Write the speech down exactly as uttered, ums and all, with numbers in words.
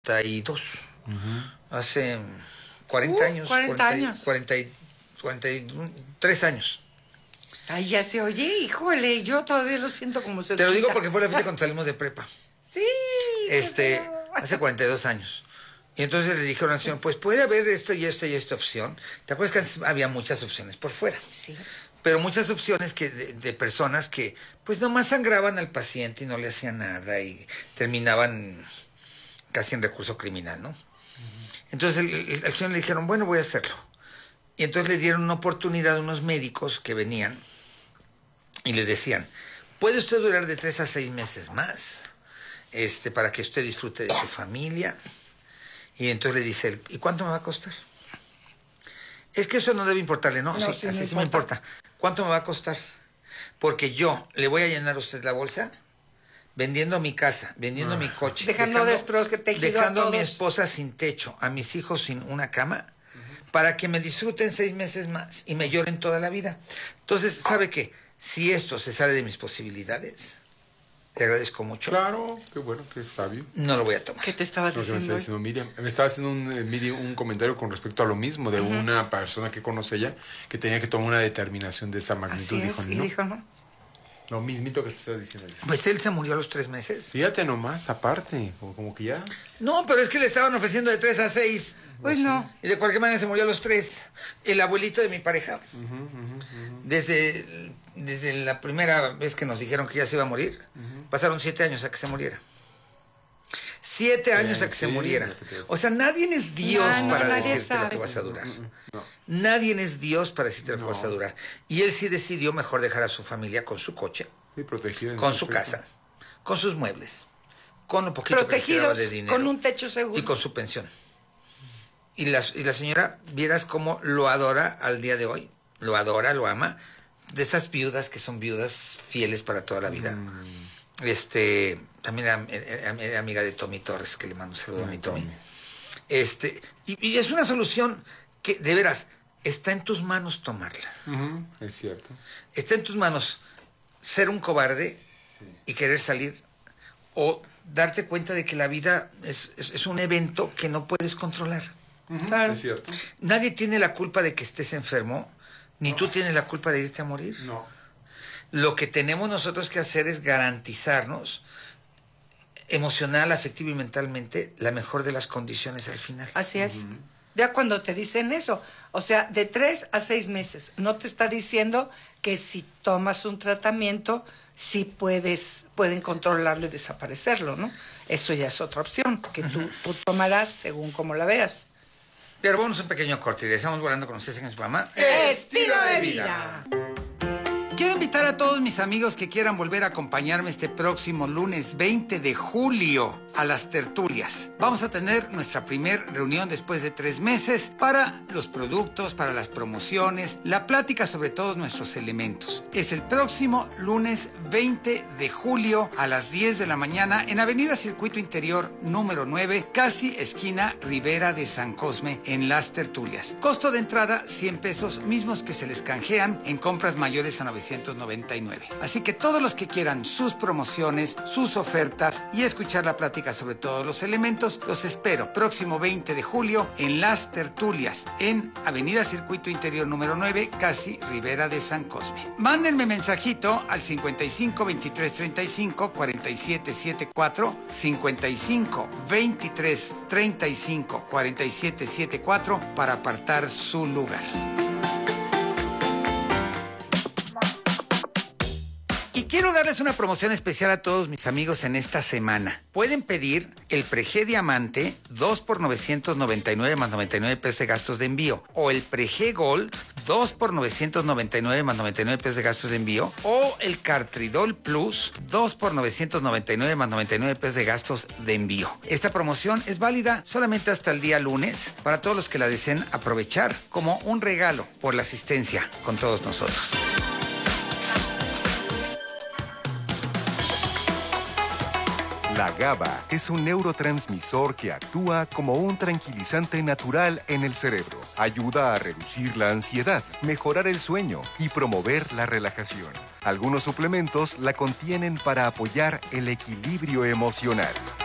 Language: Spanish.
y dos. Uh-huh. Hace cuarenta uh, años. cuarenta años. cuarenta, cuarenta y tres años. Ay, ya se oye, híjole, yo todavía lo siento como cerquita. Te lo digo porque fue la fecha cuando salimos de prepa. Sí. Este, hace cuarenta y dos años. Y entonces le dijeron al señor, pues puede haber esto y esto y esta opción. ¿Te acuerdas que antes había muchas opciones por fuera? Sí. Pero muchas opciones que de, de personas que pues nomás sangraban al paciente y no le hacían nada y terminaban casi en recurso criminal, ¿no? Uh-huh. Entonces el, el, al señor le dijeron, bueno, voy a hacerlo. Y entonces le dieron una oportunidad a unos médicos que venían y le decían, puede usted durar de tres a seis meses más, este, para que usted disfrute de su familia. Y entonces le dice él, ¿y cuánto me va a costar? Es que eso no debe importarle, ¿no? no sí, sí, así me sí me importa. ¿Cuánto me va a costar? Porque yo le voy a llenar a usted la bolsa vendiendo mi casa, vendiendo ah. mi coche. Dejando, dejando, dejando a, a mi esposa sin techo, a mis hijos sin una cama, uh-huh. para que me disfruten seis meses más y me lloren toda la vida. Entonces, ¿sabe qué? Si esto se sale de mis posibilidades, le agradezco mucho. Claro, qué bueno, qué sabio. No lo voy a tomar. ¿Qué te estaba diciendo? Me estaba diciendo Miriam. Me estaba haciendo un, eh, Miriam, un comentario con respecto a lo mismo, de uh-huh. una persona que conoce ella, que tenía que tomar una determinación de esa magnitud. Así dijo, es, no. y dijo, ¿no? Lo mismito que tú estás diciendo. Ella. Pues él se murió a los tres meses. Fíjate nomás, aparte, como, como que ya... No, pero es que le estaban ofreciendo de tres a seis. Pues no. Y de cualquier manera se murió a los tres. El abuelito de mi pareja, uh-huh, uh-huh, uh-huh. desde... Desde la primera vez que nos dijeron que ya se iba a morir, uh-huh. pasaron siete años a que se muriera. Siete años sí, a que sí, se muriera. Que o sea, nadie es Dios no, para no, decirte sabe. lo que vas a durar. No. Nadie es Dios para decirte lo que vas a durar. Y él sí decidió mejor dejar a su familia con su coche, sí, protegido con su casa, con sus muebles, con un poquito que les quedaba de dinero. Con un techo seguro. Y con su pensión. Y la, y la señora, vieras cómo lo adora al día de hoy. Lo adora, lo ama. De esas viudas que son viudas fieles para toda la vida. Mm. Este, también era, era, era amiga de Tommy Torres, que le mando un saludo mm, a mi Tommy. Tommy. Este, y, y es una solución que, de veras, está en tus manos tomarla. Uh-huh, es cierto. Está en tus manos ser un cobarde sí. y querer salir, o darte cuenta de que la vida es, es, es un evento que no puedes controlar. Uh-huh, claro. Es cierto. Nadie tiene la culpa de que estés enfermo. Ni tú tienes la culpa de irte a morir. No. Lo que tenemos nosotros que hacer es garantizarnos emocional, afectivo y mentalmente la mejor de las condiciones al final. Así es. Uh-huh. Ya cuando te dicen eso, o sea, de tres a seis meses, no te está diciendo que si tomas un tratamiento, sí puedes, pueden controlarlo y desaparecerlo, ¿no? Eso ya es otra opción, que tú, tú tomarás según como la veas. Pero vamos a un pequeño corte y regresamos volando con ustedes en su programa Estilo de Vida. Quiero invitar a todos mis amigos que quieran volver a acompañarme este próximo lunes veinte de julio a las tertulias. Vamos a tener nuestra primer reunión después de tres meses para los productos, para las promociones, la plática sobre todos nuestros elementos. Es el próximo lunes veinte de julio a las diez de la mañana en Avenida Circuito Interior número nueve, casi esquina Ribera de San Cosme, en las tertulias. Costo de entrada cien pesos, mismos que se les canjean en compras mayores a novecientos noventa y nueve. Así que todos los que quieran sus promociones, sus ofertas y escuchar la plática sobre todos los elementos, los espero próximo veinte de julio en las tertulias en Avenida Circuito Interior número nueve, casi Ribera de San Cosme. Mándenme mensajito al cincuenta y cinco veintitrés treinta y cinco cuarenta y siete setenta y cuatro, cincuenta y cinco veintitrés treinta y cinco cuarenta y siete setenta y cuatro para apartar su lugar. Y quiero darles una promoción especial a todos mis amigos en esta semana. Pueden pedir el Preg Diamante dos por novecientos noventa y nueve más noventa y nueve pesos de gastos de envío. O el Preg Gold dos por novecientos noventa y nueve más noventa y nueve pesos de gastos de envío. O el Cartridol Plus dos por novecientos noventa y nueve más noventa y nueve pesos de gastos de envío. Esta promoción es válida solamente hasta el día lunes para todos los que la deseen aprovechar como un regalo por la asistencia con todos nosotros. La GABA es un neurotransmisor que actúa como un tranquilizante natural en el cerebro. Ayuda a reducir la ansiedad, mejorar el sueño y promover la relajación. Algunos suplementos la contienen para apoyar el equilibrio emocional.